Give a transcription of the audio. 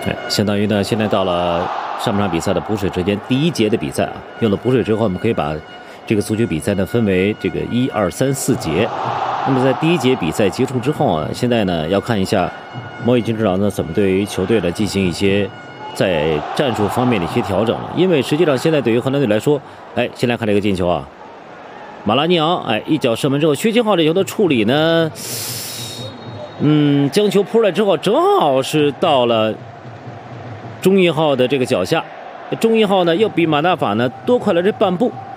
相当于呢，现在到了上半场比赛的补水时间，第一节的比赛啊，用了补水之后，我们可以把这个足球比赛呢分为这个1、2、3、4节。那么在第一节比赛结束之后啊，现在呢要看一下莫伊金指导呢怎么对于球队呢进行一些在战术方面的一些调整了。因为实际上现在对于荷兰队来说，先来看这个进球啊，马拉尼昂一脚射门之后，薛清浩这球的处理呢，将球扑出来之后，正好是到了钟一浩的这个脚下，钟一浩呢又比马大法呢多快了这半步，